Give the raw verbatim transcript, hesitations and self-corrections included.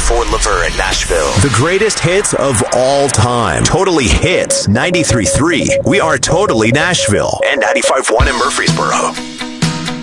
Ford Lever in Nashville. The greatest hits of all time. Totally Hits ninety-three point three. We are Totally Nashville. And ninety-five point one in Murfreesboro.